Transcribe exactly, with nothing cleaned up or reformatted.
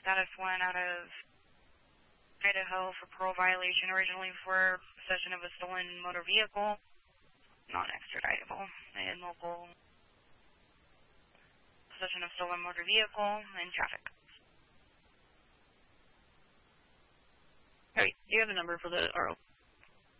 status one out of Idaho for parole violation, originally for possession of a stolen motor vehicle, non-extraditable, and local possession of stolen motor vehicle, and traffic. All right, do you have the number for the R O?